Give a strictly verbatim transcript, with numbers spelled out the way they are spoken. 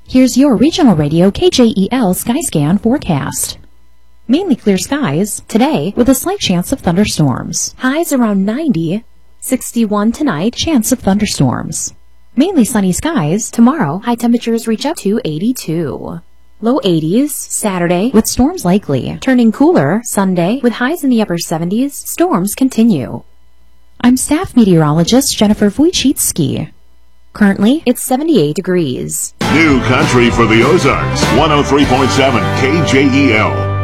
Here's your regional radio K J E L Skyscan forecast. Mainly clear skies today with a slight chance of thunderstorms. Highs around ninety, sixty-one tonight, chance of thunderstorms. Mainly sunny skies tomorrow, high temperatures reach up to eighty-two. Low eighties Saturday with storms likely. Turning cooler Sunday with highs in the upper seventies, storms continue. I'm staff meteorologist Jennifer Wojcicki. Currently, it's seventy-eight degrees. New country for the Ozarks, one oh three point seven K J E L.